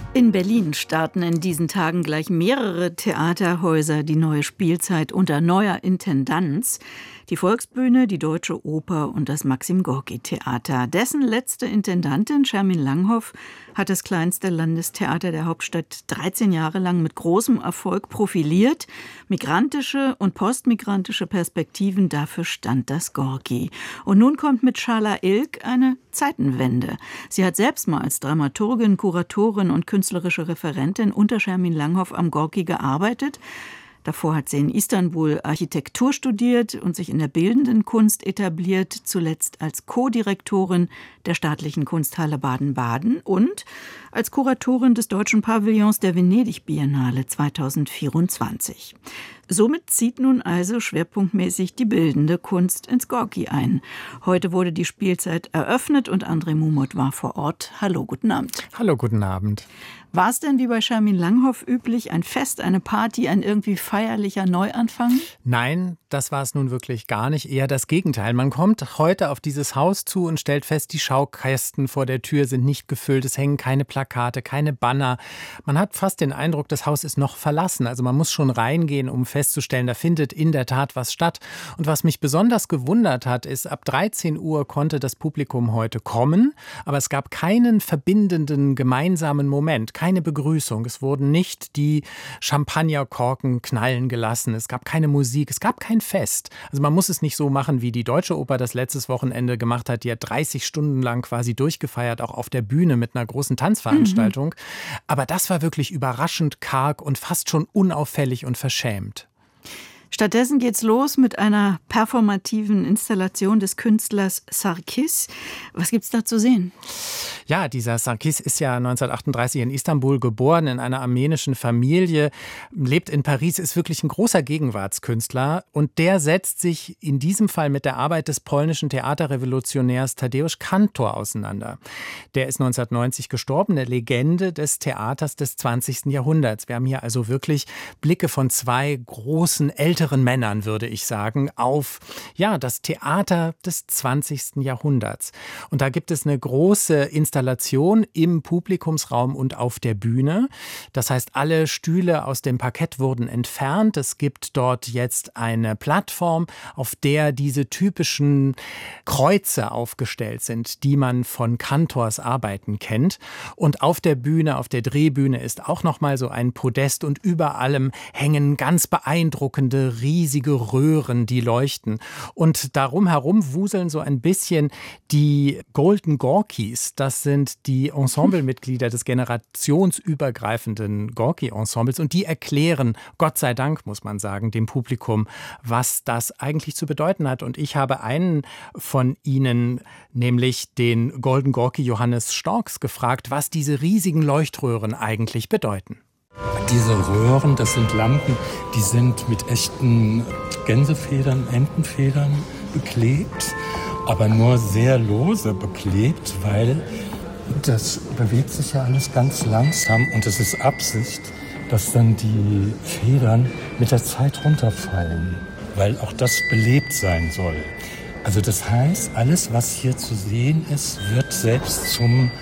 In Berlin starten in diesen Tagen gleich mehrere Theaterhäuser die neue Spielzeit unter neuer Intendanz. Die Volksbühne, die Deutsche Oper und das Maxim-Gorki-Theater. Dessen letzte Intendantin, Schermin Langhoff, hat das kleinste Landestheater der Hauptstadt 13 Jahre lang mit großem Erfolg profiliert. Migrantische und postmigrantische Perspektiven, dafür stand das Gorki. Und nun kommt mit Schala Ilk eine Zeitenwende. Sie hat selbst mal als Dramaturgin, Kuratorin und künstlerische Referentin unter Schermin Langhoff am Gorki gearbeitet. Davor hat sie in Istanbul Architektur studiert und sich in der bildenden Kunst etabliert, zuletzt als Co-Direktorin der Staatlichen Kunsthalle Baden-Baden und als Kuratorin des Deutschen Pavillons der Venedig-Biennale 2024. Somit zieht nun also schwerpunktmäßig die bildende Kunst ins Gorki ein. Heute wurde die Spielzeit eröffnet und André Mumot war vor Ort. Hallo, guten Abend. Hallo, guten Abend. War es denn wie bei Schermin Langhoff üblich, ein Fest, eine Party, ein irgendwie feierlicher Neuanfang? Nein, das war es nun wirklich gar nicht. Eher das Gegenteil. Man kommt heute auf dieses Haus zu und stellt fest, die Schaukästen vor der Tür sind nicht gefüllt. Es hängen keine Plakate, keine Banner. Man hat fast den Eindruck, das Haus ist noch verlassen. Also man muss schon reingehen, um festzustellen, da findet in der Tat was statt. Und was mich besonders gewundert hat, ist, ab 13 Uhr konnte das Publikum heute kommen, aber es gab keinen verbindenden gemeinsamen Moment, keine Begrüßung. Es wurden nicht die Champagnerkorken knallen gelassen. Es gab keine Musik. Es gab kein Fest. Also man muss es nicht so machen, wie die Deutsche Oper das letztes Wochenende gemacht hat. Die hat 30 Stunden lang quasi durchgefeiert, auch auf der Bühne mit einer großen Tanzveranstaltung. Aber das war wirklich überraschend karg und fast schon unauffällig und verschämt. Stattdessen geht's los mit einer performativen Installation des Künstlers Sarkis. Was gibt's da zu sehen? Ja, dieser Sarkis ist ja 1938 in Istanbul geboren, in einer armenischen Familie, lebt in Paris, ist wirklich ein großer Gegenwartskünstler. Und der setzt sich in diesem Fall mit der Arbeit des polnischen Theaterrevolutionärs Tadeusz Kantor auseinander. Der ist 1990 gestorben, eine Legende des Theaters des 20. Jahrhunderts. Wir haben hier also wirklich Blicke von zwei großen älteren Männern, würde ich sagen, auf das Theater des 20. Jahrhunderts. Und da gibt es eine große Installation im Publikumsraum und auf der Bühne. Das heißt, alle Stühle aus dem Parkett wurden entfernt. Es gibt dort jetzt eine Plattform, auf der diese typischen Kreuze aufgestellt sind, die man von Kantors Arbeiten kennt. Und auf der Bühne, auf der Drehbühne ist auch nochmal so ein Podest und über allem hängen ganz beeindruckende riesige Röhren, die leuchten. Und darum herum wuseln so ein bisschen die Golden Gorkis. Das sind die Ensemblemitglieder des generationsübergreifenden Gorki-Ensembles. Und die erklären, Gott sei Dank, muss man sagen, dem Publikum, was das eigentlich zu bedeuten hat. Und ich habe einen von ihnen, nämlich den Golden Gorki Johannes Storks, gefragt, was diese riesigen Leuchtröhren eigentlich bedeuten. Diese Röhren, das sind Lampen, die sind mit echten Gänsefedern, Entenfedern beklebt, aber nur sehr lose beklebt, weil das bewegt sich ja alles ganz langsam und es ist Absicht, dass dann die Federn mit der Zeit runterfallen, weil auch das belebt sein soll. Also das heißt, alles, was hier zu sehen ist, wird selbst zum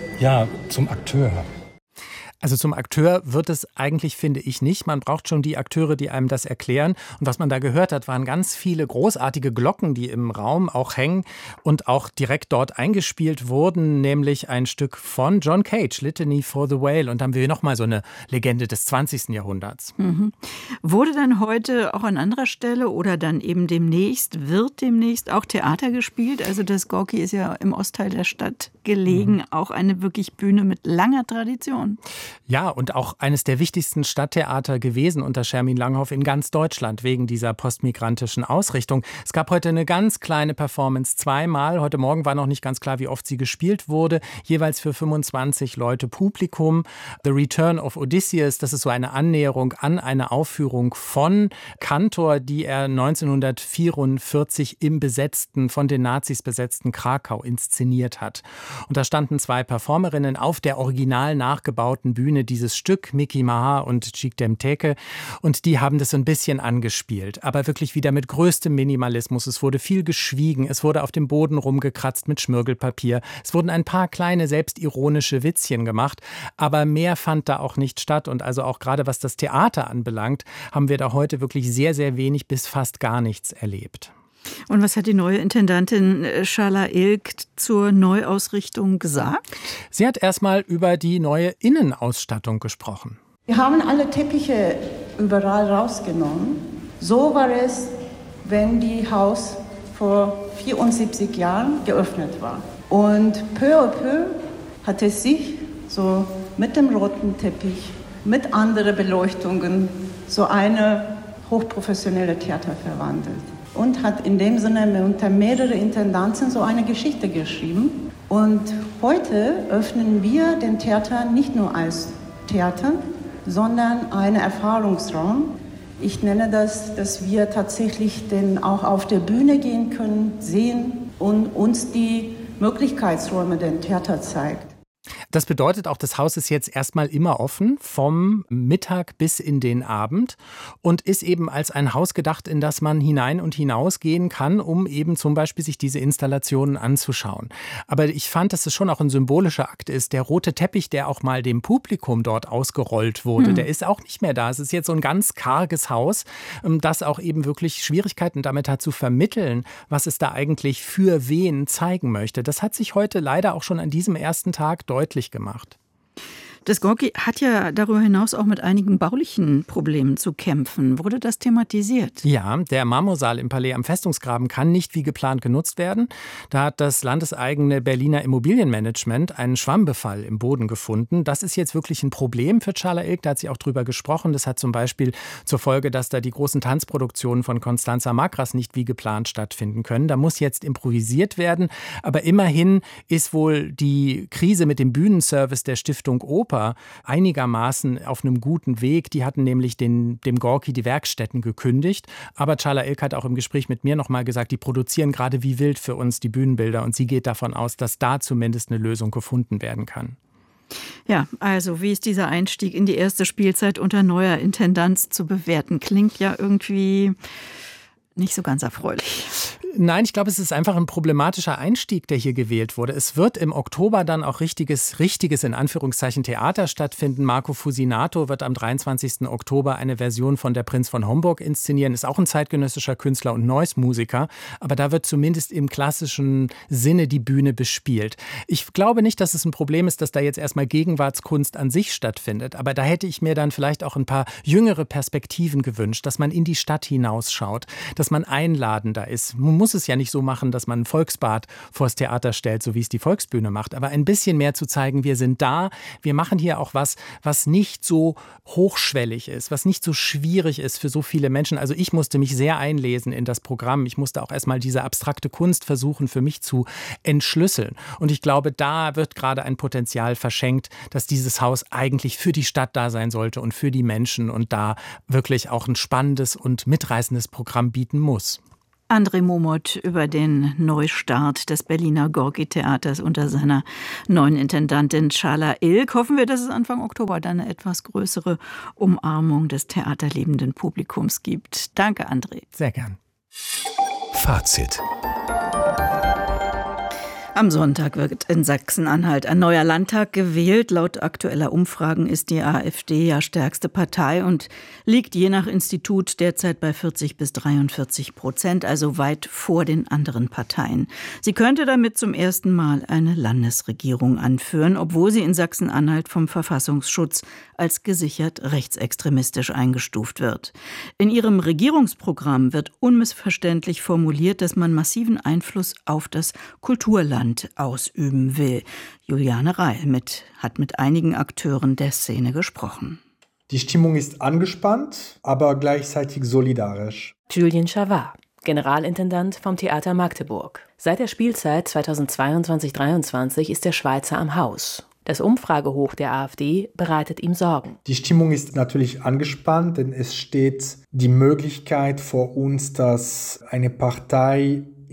Akteur. Also zum Akteur wird es eigentlich, finde ich, nicht. Man braucht schon die Akteure, die einem das erklären. Und was man da gehört hat, waren ganz viele großartige Glocken, die im Raum auch hängen und auch direkt dort eingespielt wurden, nämlich ein Stück von John Cage, Litany for the Whale. Und dann haben wir nochmal so eine Legende des 20. Jahrhunderts. Mhm. Wurde dann heute auch an anderer Stelle oder dann eben wird demnächst auch Theater gespielt? Also das Gorki ist ja im Ostteil der Stadt gelegen, auch eine wirklich Bühne mit langer Tradition. Ja, und auch eines der wichtigsten Stadttheater gewesen unter Schermin Langhoff in ganz Deutschland wegen dieser postmigrantischen Ausrichtung. Es gab heute eine ganz kleine Performance, zweimal. Heute Morgen war noch nicht ganz klar, wie oft sie gespielt wurde. Jeweils für 25 Leute Publikum. The Return of Odysseus, das ist so eine Annäherung an eine Aufführung von Kantor, die er 1944 von den Nazis besetzten Krakau inszeniert hat. Und da standen zwei Performerinnen auf der original nachgebauten Bühne Bühne dieses Stück, Miki Maha und Chikdem Teke. Und die haben das so ein bisschen angespielt. Aber wirklich wieder mit größtem Minimalismus. Es wurde viel geschwiegen. Es wurde auf dem Boden rumgekratzt mit Schmirgelpapier. Es wurden ein paar kleine selbstironische Witzchen gemacht. Aber mehr fand da auch nicht statt. Und also auch gerade was das Theater anbelangt, haben wir da heute wirklich sehr, sehr wenig bis fast gar nichts erlebt. Und was hat die neue Intendantin Çağla İlk zur Neuausrichtung gesagt? Sie hat erstmal über die neue Innenausstattung gesprochen. Wir haben alle Teppiche überall rausgenommen. So war es, wenn die Haus vor 74 Jahren geöffnet war. Und peu à peu hat es sich so mit dem roten Teppich, mit anderen Beleuchtungen, so eine hochprofessionelle Theater verwandelt. Und hat in dem Sinne unter mehreren Intendanten so eine Geschichte geschrieben. Und heute öffnen wir den Theater nicht nur als Theater, sondern einen Erfahrungsraum. Ich nenne das, dass wir tatsächlich denn auch auf der Bühne gehen können, sehen und uns die Möglichkeitsräume des Theaters zeigt. Das bedeutet auch, das Haus ist jetzt erstmal immer offen, vom Mittag bis in den Abend und ist eben als ein Haus gedacht, in das man hinein und hinaus gehen kann, um eben zum Beispiel sich diese Installationen anzuschauen. Aber ich fand, dass es schon auch ein symbolischer Akt ist. Der rote Teppich, der auch mal dem Publikum dort ausgerollt wurde, der ist auch nicht mehr da. Es ist jetzt so ein ganz karges Haus, das auch eben wirklich Schwierigkeiten damit hat zu vermitteln, was es da eigentlich für wen zeigen möchte. Das hat sich heute leider auch schon an diesem ersten Tag deutlich gemacht. Das Gorki hat ja darüber hinaus auch mit einigen baulichen Problemen zu kämpfen. Wurde das thematisiert? Ja, der Marmorsaal im Palais am Festungsgraben kann nicht wie geplant genutzt werden. Da hat das landeseigene Berliner Immobilienmanagement einen Schwammbefall im Boden gefunden. Das ist jetzt wirklich ein Problem für Çağla İlk. Da hat sie auch drüber gesprochen. Das hat zum Beispiel zur Folge, dass da die großen Tanzproduktionen von Constanza Makras nicht wie geplant stattfinden können. Da muss jetzt improvisiert werden. Aber immerhin ist wohl die Krise mit dem Bühnenservice der Stiftung Oper einigermaßen auf einem guten Weg. Die hatten nämlich dem Gorki die Werkstätten gekündigt. Aber Çağla İlk hat auch im Gespräch mit mir nochmal gesagt, die produzieren gerade wie wild für uns die Bühnenbilder. Und sie geht davon aus, dass da zumindest eine Lösung gefunden werden kann. Ja, also wie ist dieser Einstieg in die erste Spielzeit unter neuer Intendanz zu bewerten? Klingt ja irgendwie nicht so ganz erfreulich. Nein, ich glaube, es ist einfach ein problematischer Einstieg, der hier gewählt wurde. Es wird im Oktober dann auch richtiges in Anführungszeichen Theater stattfinden. Marco Fusinato wird am 23. Oktober eine Version von Der Prinz von Homburg inszenieren. Ist auch ein zeitgenössischer Künstler und Noise-Musiker. Aber da wird zumindest im klassischen Sinne die Bühne bespielt. Ich glaube nicht, dass es ein Problem ist, dass da jetzt erstmal Gegenwartskunst an sich stattfindet. Aber da hätte ich mir dann vielleicht auch ein paar jüngere Perspektiven gewünscht, dass man in die Stadt hinausschaut, dass man einladender ist. Man muss es ja nicht so machen, dass man ein Volksbad vors Theater stellt, so wie es die Volksbühne macht. Aber ein bisschen mehr zu zeigen, wir sind da, wir machen hier auch was nicht so hochschwellig ist, was nicht so schwierig ist für so viele Menschen. Also ich musste mich sehr einlesen in das Programm. Ich musste auch erstmal diese abstrakte Kunst versuchen, für mich zu entschlüsseln. Und ich glaube, da wird gerade ein Potenzial verschenkt, dass dieses Haus eigentlich für die Stadt da sein sollte und für die Menschen und da wirklich auch ein spannendes und mitreißendes Programm bieten muss. André Momot über den Neustart des Berliner Gorki-Theaters unter seiner neuen Intendantin Çağla İlk. Hoffen wir, dass es Anfang Oktober dann eine etwas größere Umarmung des theaterliebenden Publikums gibt. Danke, André. Sehr gern. Fazit. Am Sonntag wird in Sachsen-Anhalt ein neuer Landtag gewählt. Laut aktueller Umfragen ist die AfD ja stärkste Partei und liegt je nach Institut derzeit bei 40-43%, also weit vor den anderen Parteien. Sie könnte damit zum ersten Mal eine Landesregierung anführen, obwohl sie in Sachsen-Anhalt vom Verfassungsschutz als gesichert rechtsextremistisch eingestuft wird. In ihrem Regierungsprogramm wird unmissverständlich formuliert, dass man massiven Einfluss auf das Kulturland ausüben will. Juliane Reil hat mit einigen Akteuren der Szene gesprochen. Die Stimmung ist angespannt, aber gleichzeitig solidarisch. Julien Chavard, Generalintendant vom Theater Magdeburg. Seit der Spielzeit 2022/23 ist der Schweizer am Haus. Das Umfragehoch der AfD bereitet ihm Sorgen. Die Stimmung ist natürlich angespannt, denn es steht die Möglichkeit vor uns, dass eine Partei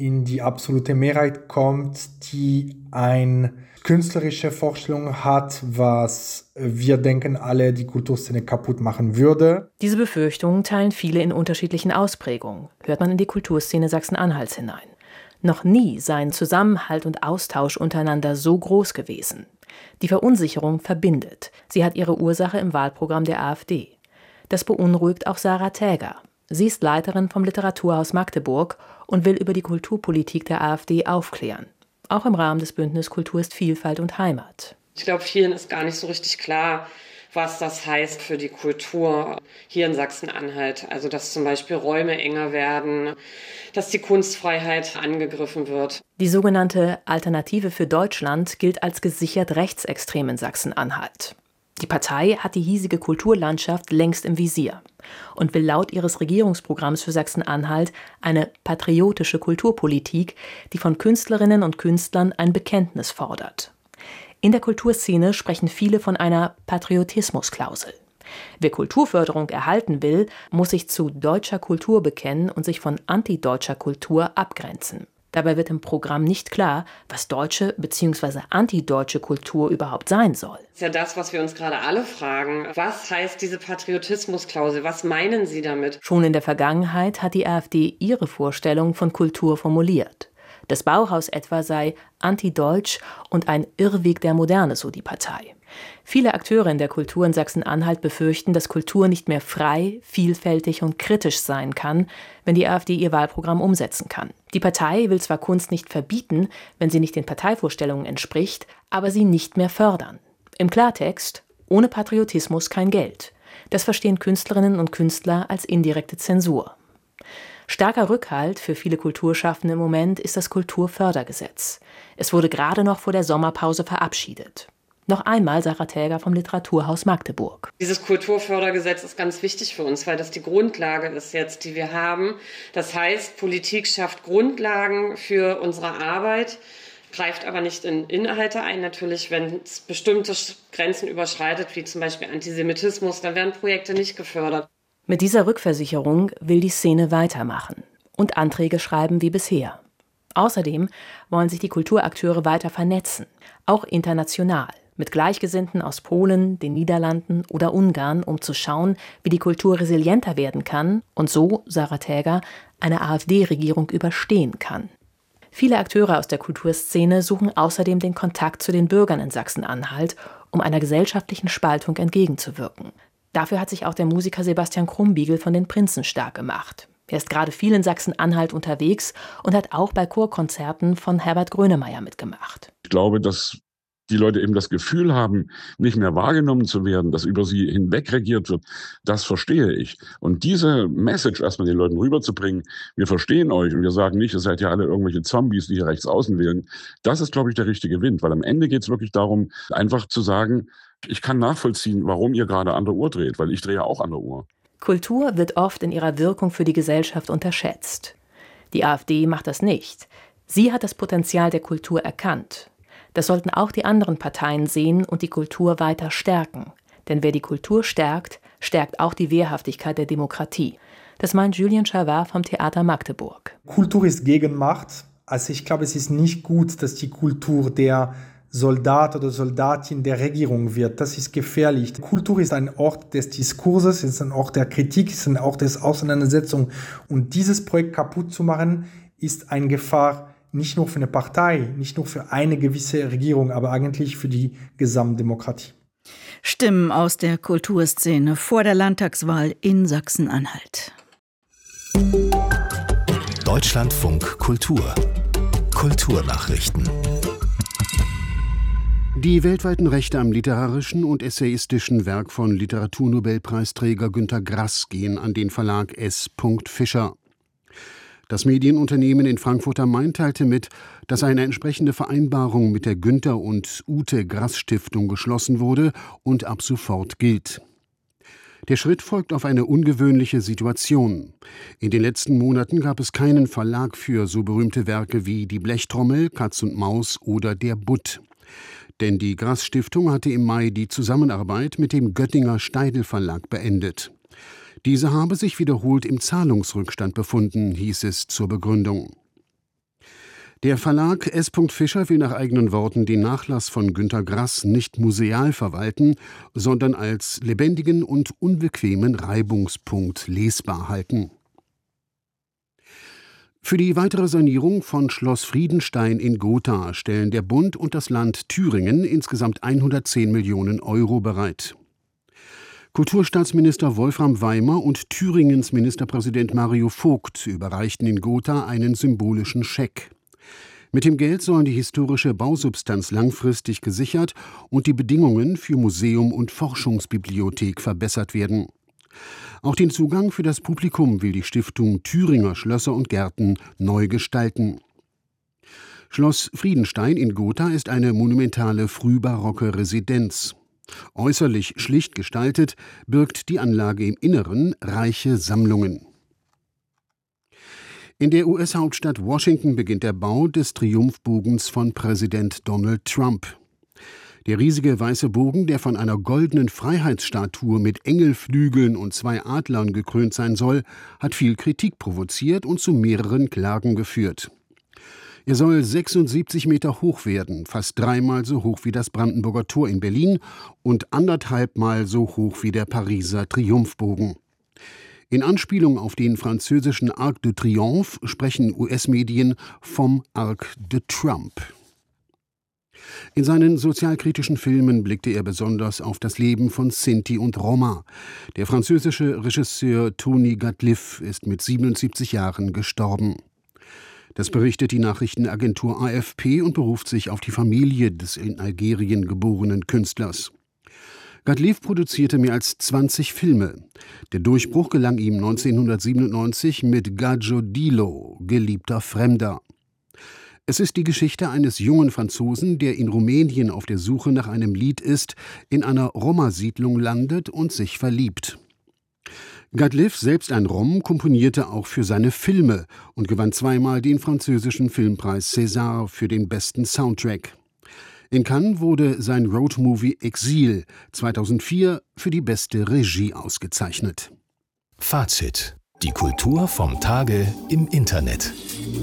in die absolute Mehrheit kommt, die eine künstlerische Vorstellung hat, was wir denken alle die Kulturszene kaputt machen würde. Diese Befürchtungen teilen viele in unterschiedlichen Ausprägungen, hört man in die Kulturszene Sachsen-Anhalts hinein. Noch nie seien Zusammenhalt und Austausch untereinander so groß gewesen. Die Verunsicherung verbindet. Sie hat ihre Ursache im Wahlprogramm der AfD. Das beunruhigt auch Sarah Täger. Sie ist Leiterin vom Literaturhaus Magdeburg und will über die Kulturpolitik der AfD aufklären. Auch im Rahmen des Bündnis Kultur ist Vielfalt und Heimat. Ich glaube, vielen ist gar nicht so richtig klar, was das heißt für die Kultur hier in Sachsen-Anhalt. Also dass zum Beispiel Räume enger werden, dass die Kunstfreiheit angegriffen wird. Die sogenannte Alternative für Deutschland gilt als gesichert rechtsextrem in Sachsen-Anhalt. Die Partei hat die hiesige Kulturlandschaft längst im Visier und will laut ihres Regierungsprogramms für Sachsen-Anhalt eine patriotische Kulturpolitik, die von Künstlerinnen und Künstlern ein Bekenntnis fordert. In der Kulturszene sprechen viele von einer Patriotismusklausel. Wer Kulturförderung erhalten will, muss sich zu deutscher Kultur bekennen und sich von antideutscher Kultur abgrenzen. Dabei wird im Programm nicht klar, was deutsche bzw. antideutsche Kultur überhaupt sein soll. Das ist ja das, was wir uns gerade alle fragen. Was heißt diese Patriotismusklausel? Was meinen Sie damit? Schon in der Vergangenheit hat die AfD ihre Vorstellung von Kultur formuliert. Das Bauhaus etwa sei antideutsch und ein Irrweg der Moderne, so die Partei. Viele Akteure in der Kultur in Sachsen-Anhalt befürchten, dass Kultur nicht mehr frei, vielfältig und kritisch sein kann, wenn die AfD ihr Wahlprogramm umsetzen kann. Die Partei will zwar Kunst nicht verbieten, wenn sie nicht den Parteivorstellungen entspricht, aber sie nicht mehr fördern. Im Klartext: ohne Patriotismus kein Geld. Das verstehen Künstlerinnen und Künstler als indirekte Zensur. Starker Rückhalt für viele Kulturschaffende im Moment ist das Kulturfördergesetz. Es wurde gerade noch vor der Sommerpause verabschiedet. Noch einmal Sarah Täger vom Literaturhaus Magdeburg. Dieses Kulturfördergesetz ist ganz wichtig für uns, weil das die Grundlage ist jetzt, die wir haben. Das heißt, Politik schafft Grundlagen für unsere Arbeit, greift aber nicht in Inhalte ein. Natürlich, wenn es bestimmte Grenzen überschreitet, wie zum Beispiel Antisemitismus, dann werden Projekte nicht gefördert. Mit dieser Rückversicherung will die Szene weitermachen und Anträge schreiben wie bisher. Außerdem wollen sich die Kulturakteure weiter vernetzen, auch international, mit Gleichgesinnten aus Polen, den Niederlanden oder Ungarn, um zu schauen, wie die Kultur resilienter werden kann und so, Sarah Täger, eine AfD-Regierung überstehen kann. Viele Akteure aus der Kulturszene suchen außerdem den Kontakt zu den Bürgern in Sachsen-Anhalt, um einer gesellschaftlichen Spaltung entgegenzuwirken. Dafür hat sich auch der Musiker Sebastian Krumbiegel von den Prinzen stark gemacht. Er ist gerade viel in Sachsen-Anhalt unterwegs und hat auch bei Chorkonzerten von Herbert Grönemeyer mitgemacht. Ich glaube, dass die Leute eben das Gefühl haben, nicht mehr wahrgenommen zu werden, dass über sie hinweg regiert wird, das verstehe ich. Und diese Message erstmal den Leuten rüberzubringen, wir verstehen euch und wir sagen nicht, ihr seid ja alle irgendwelche Zombies, die hier rechts außen wählen, das ist, glaube ich, der richtige Wind. Weil am Ende geht es wirklich darum, einfach zu sagen, ich kann nachvollziehen, warum ihr gerade an der Uhr dreht, weil ich drehe auch an der Uhr. Kultur wird oft in ihrer Wirkung für die Gesellschaft unterschätzt. Die AfD macht das nicht. Sie hat das Potenzial der Kultur erkannt. Das sollten auch die anderen Parteien sehen und die Kultur weiter stärken. Denn wer die Kultur stärkt, stärkt auch die Wehrhaftigkeit der Demokratie. Das meint Julien Chavard vom Theater Magdeburg. Kultur ist Gegenmacht. Also ich glaube, es ist nicht gut, dass die Kultur der Soldat oder Soldatin der Regierung wird. Das ist gefährlich. Kultur ist ein Ort des Diskurses, ist ein Ort der Kritik, ist ein Ort der Auseinandersetzung. Und dieses Projekt kaputt zu machen, ist eine Gefahr nicht nur für eine Partei, nicht nur für eine gewisse Regierung, aber eigentlich für die Gesamtdemokratie. Stimmen aus der Kulturszene vor der Landtagswahl in Sachsen-Anhalt. Deutschlandfunk Kultur. Kulturnachrichten. Die weltweiten Rechte am literarischen und essayistischen Werk von Literaturnobelpreisträger Günter Grass gehen an den Verlag S. Fischer. Das Medienunternehmen in Frankfurt am Main teilte mit, dass eine entsprechende Vereinbarung mit der Günter und Ute Grass Stiftung geschlossen wurde und ab sofort gilt. Der Schritt folgt auf eine ungewöhnliche Situation. In den letzten Monaten gab es keinen Verlag für so berühmte Werke wie Die Blechtrommel, Katz und Maus oder Der Butt. Denn die Grass Stiftung hatte im Mai die Zusammenarbeit mit dem Göttinger Steidl Verlag beendet. Diese habe sich wiederholt im Zahlungsrückstand befunden, hieß es zur Begründung. Der Verlag S. Fischer will nach eigenen Worten den Nachlass von Günter Grass nicht museal verwalten, sondern als lebendigen und unbequemen Reibungspunkt lesbar halten. Für die weitere Sanierung von Schloss Friedenstein in Gotha stellen der Bund und das Land Thüringen insgesamt 110 Millionen Euro bereit. Kulturstaatsminister Wolfram Weimer und Thüringens Ministerpräsident Mario Vogt überreichten in Gotha einen symbolischen Scheck. Mit dem Geld sollen die historische Bausubstanz langfristig gesichert und die Bedingungen für Museum und Forschungsbibliothek verbessert werden. Auch den Zugang für das Publikum will die Stiftung Thüringer Schlösser und Gärten neu gestalten. Schloss Friedenstein in Gotha ist eine monumentale frühbarocke Residenz. Äußerlich schlicht gestaltet, birgt die Anlage im Inneren reiche Sammlungen. In der US-Hauptstadt Washington beginnt der Bau des Triumphbogens von Präsident Donald Trump. Der riesige weiße Bogen, der von einer goldenen Freiheitsstatue mit Engelflügeln und 2 Adlern gekrönt sein soll, hat viel Kritik provoziert und zu mehreren Klagen geführt. Er soll 76 Meter hoch werden, fast 3-mal so hoch wie das Brandenburger Tor in Berlin und 1,5-mal so hoch wie der Pariser Triumphbogen. In Anspielung auf den französischen Arc de Triomphe sprechen US-Medien vom Arc de Trump. In seinen sozialkritischen Filmen blickte er besonders auf das Leben von Sinti und Roma. Der französische Regisseur Tony Gatliff ist mit 77 Jahren gestorben. Das berichtet die Nachrichtenagentur AFP und beruft sich auf die Familie des in Algerien geborenen Künstlers. Gatliff produzierte mehr als 20 Filme. Der Durchbruch gelang ihm 1997 mit Gaggio Dilo, Geliebter Fremder. Es ist die Geschichte eines jungen Franzosen, der in Rumänien auf der Suche nach einem Lied ist, in einer Roma-Siedlung landet und sich verliebt. Gatliff, selbst ein Rom, komponierte auch für seine Filme und gewann 2-mal den französischen Filmpreis César für den besten Soundtrack. In Cannes wurde sein Roadmovie Exil 2004 für die beste Regie ausgezeichnet. Fazit: Die Kultur vom Tage im Internet.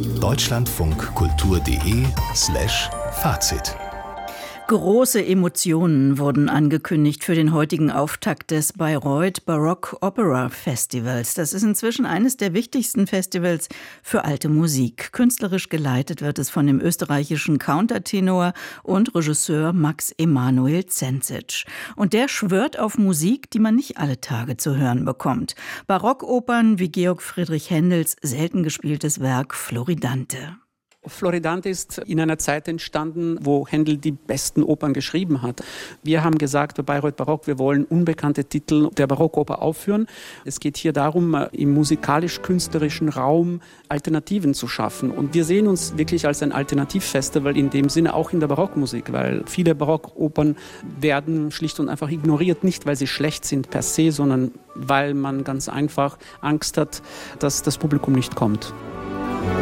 deutschlandfunkkultur.de/Fazit. Große Emotionen wurden angekündigt für den heutigen Auftakt des Bayreuth Baroque Opera Festivals. Das ist inzwischen eines der wichtigsten Festivals für alte Musik. Künstlerisch geleitet wird es von dem österreichischen Countertenor und Regisseur Max Emanuel Zenzic. Und der schwört auf Musik, die man nicht alle Tage zu hören bekommt. Barockopern wie Georg Friedrich Händels selten gespieltes Werk Floridante. Floridante ist in einer Zeit entstanden, wo Händel die besten Opern geschrieben hat. Wir haben gesagt, bei Bayreuth Barock, wir wollen unbekannte Titel der Barockoper aufführen. Es geht hier darum, im musikalisch-künstlerischen Raum Alternativen zu schaffen. Und wir sehen uns wirklich als ein Alternativfestival in dem Sinne auch in der Barockmusik, weil viele Barockopern werden schlicht und einfach ignoriert, nicht weil sie schlecht sind per se, sondern weil man ganz einfach Angst hat, dass das Publikum nicht kommt.